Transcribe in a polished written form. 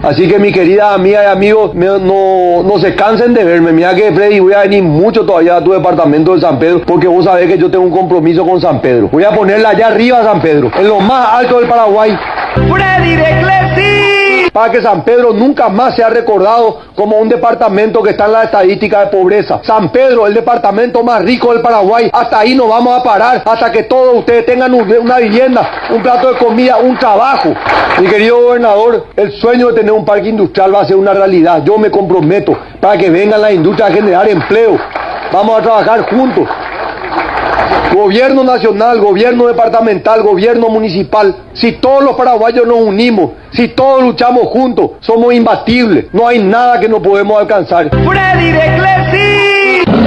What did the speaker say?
Así que mi querida amiga y amigos, no se cansen de verme. Mira que Freddy, voy a venir mucho todavía a tu departamento de San Pedro, porque vos sabés que yo tengo un compromiso con San Pedro. Voy a ponerla allá arriba, San Pedro, en lo más alto del Paraguay. Freddy de Clesi, para que San Pedro nunca más sea recordado como un departamento que está en la estadística de pobreza. San Pedro, el departamento más rico del Paraguay. Hasta ahí nos vamos a parar, hasta que todos ustedes tengan una vivienda, un plato de comida, un trabajo. Mi querido gobernador, el sueño de tener un parque industrial va a ser una realidad. Yo me comprometo para que vengan las industrias a generar empleo. Vamos a trabajar juntos. Gobierno nacional, gobierno departamental, gobierno municipal. Si todos los paraguayos nos unimos, si todos luchamos juntos, somos imbatibles. No hay nada que no podemos alcanzar. Freddy de Clesi.